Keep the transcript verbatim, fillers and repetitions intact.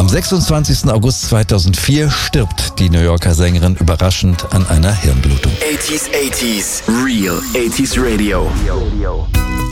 Am sechsundzwanzigsten August zweitausendvier stirbt die New Yorker Sängerin überraschend an einer Hirnblutung. eighties, eighties, Real eighties Radio.